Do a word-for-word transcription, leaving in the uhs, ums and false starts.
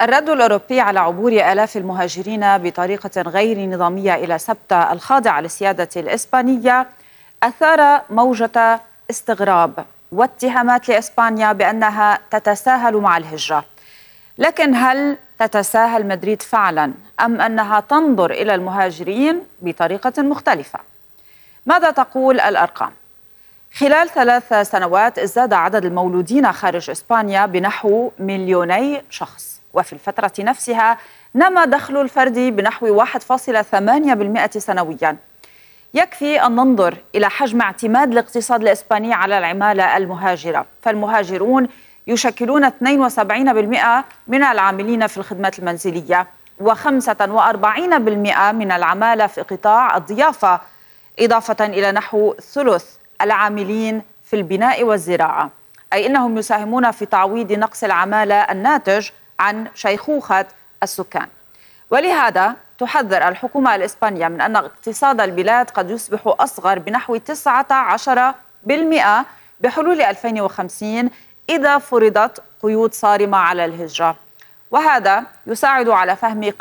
الرد الأوروبي على عبور آلاف المهاجرين بطريقة غير نظامية إلى سبتة الخاضعة للسيادة الإسبانية أثار موجة استغراب واتهامات لإسبانيا بأنها تتساهل مع الهجرة. لكن هل تتساهل مدريد فعلا أم أنها تنظر إلى المهاجرين بطريقة مختلفة؟ ماذا تقول الأرقام؟ خلال ثلاث سنوات ازداد عدد المولودين خارج إسبانيا بنحو مليوني شخص، وفي الفترة نفسها نما دخل الفردي بنحو واحد فاصلة ثمانية بالمئة سنوياً. يكفي أن ننظر إلى حجم اعتماد الاقتصاد الإسباني على العمالة المهاجرة، فالمهاجرون يشكلون اثنين وسبعين بالمئة من العاملين في الخدمات المنزلية وخمسة وأربعين بالمئة من العمالة في قطاع الضيافة، إضافة إلى نحو ثلث العاملين في البناء والزراعة، أي أنهم يساهمون في تعويض نقص العمالة الناتج عن شيخوخة السكان. ولهذا تحذر الحكومة الإسبانية من أن اقتصاد البلاد قد يصبح أصغر بنحو تسعة عشر بالمئة بحلول ألفين وخمسين إذا فرضت قيود صارمة على الهجرة، وهذا يساعد على فهم